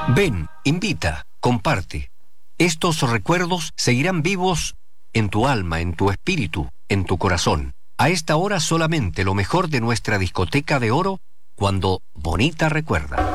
Ven, invita, comparte. Estos recuerdos seguirán vivos en tu alma, en tu espíritu, en tu corazón. A esta hora solamente lo mejor de nuestra discoteca de oro cuando Bonita recuerda.